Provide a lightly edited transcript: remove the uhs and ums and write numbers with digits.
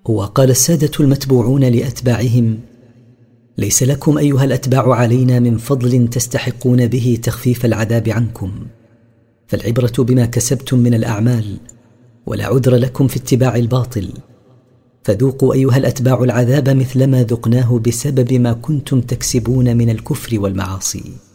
وقال السادة المتبوعون لأتباعهم: ليس لكم أيها الأتباع علينا من فضل تستحقون به تخفيف العذاب عنكم، فالعبرة بما كسبتم من الأعمال، ولا عذر لكم في اتباع الباطل، فذوقوا أيها الأتباع العذاب مثلما ذقناه بسبب ما كنتم تكسبون من الكفر والمعاصي.